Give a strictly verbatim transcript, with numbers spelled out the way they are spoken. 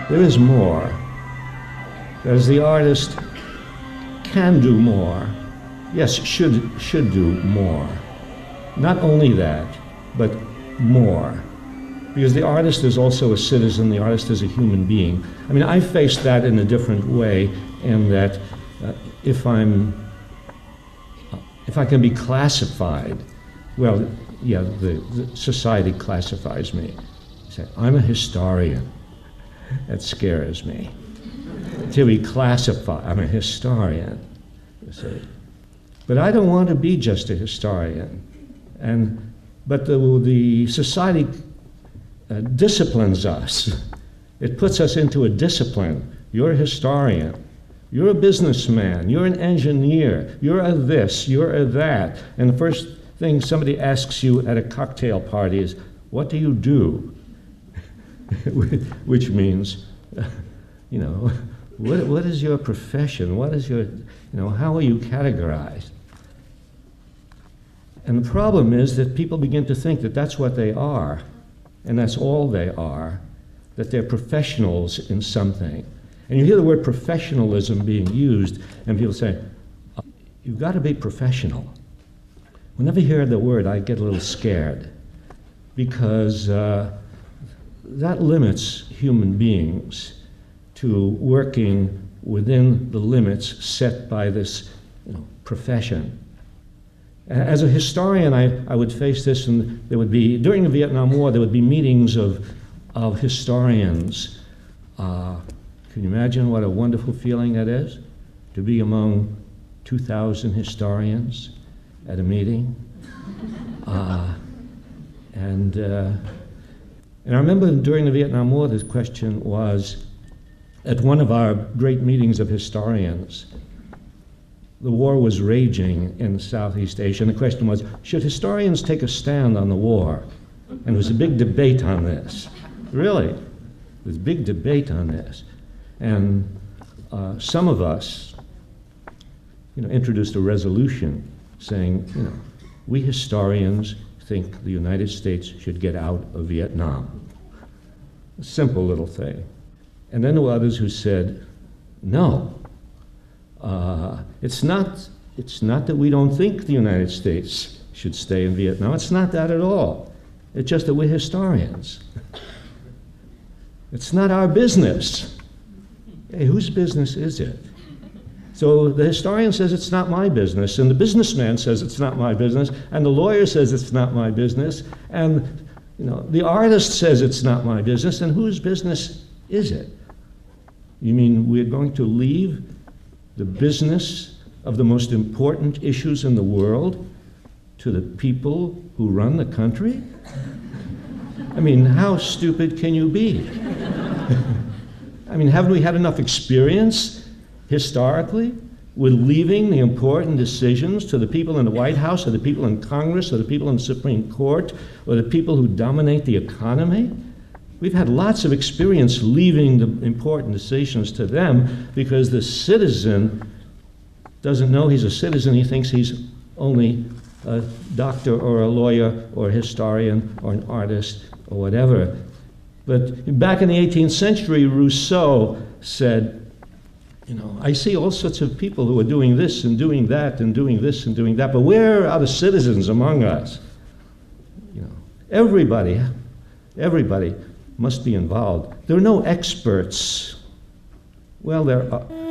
there is more. As the artist can do more, yes, should, should do more. Not only that, but more. Because the artist is also a citizen, the artist is a human being. I mean, I face that in a different way, in that uh, if I'm, uh, if I can be classified, well, yeah, the, the society classifies me. Say, I'm a historian. That scares me. To be classified, I'm a historian, you see. But I don't want to be just a historian. And, but the, the society uh, disciplines us. It puts us into a discipline. You're a historian. You're a businessman. You're an engineer. You're a this. You're a that. And the first thing somebody asks you at a cocktail party is, what do you do? Which means, you know, what, what is your profession? What is your, you know, how are you categorized? And the problem is that people begin to think that that's what they are, and that's all they are, that they're professionals in something. And you hear the word professionalism being used, and people say, you've got to be professional. Whenever I hear the word, I get a little scared, because uh, that limits human beings to working within the limits set by this, you know, profession. As a historian, I, I would face this, and there would be, during the Vietnam War, there would be meetings of, of historians. Uh, can you imagine what a wonderful feeling that is? To be among two thousand historians at a meeting. Uh, and, uh, and I remember during the Vietnam War, this question was, at one of our great meetings of historians, the war was raging in Southeast Asia, and the question was, should historians take a stand on the war? And there was a big debate on this. Really, there was a big debate on this. And uh, some of us, you know, introduced a resolution saying, you know, we historians think the United States should get out of Vietnam. A simple little thing. And then there were others who said, no. Uh, it's not, it's not that we don't think the United States should stay in Vietnam. It's not that at all. It's just that we're historians. It's not our business. Hey, whose business is it? So the historian says it's not my business, and the businessman says it's not my business, and the lawyer says it's not my business, and you know, the artist says it's not my business, and whose business is it? You mean we're going to leave the business of the most important issues in the world to the people who run the country? I mean, how stupid can you be? I mean, haven't we had enough experience historically with leaving the important decisions to the people in the White House, or the people in Congress, or the people in the Supreme Court, or the people who dominate the economy? We've had lots of experience leaving the important decisions to them, because the citizen doesn't know he's a citizen. He thinks he's only a doctor or a lawyer or a historian or an artist or whatever. But back in the eighteenth century, Rousseau said, you know, I see all sorts of people who are doing this and doing that and doing this and doing that, but where are the citizens among us? You know, everybody, everybody must be involved. There are no experts. Well, there are.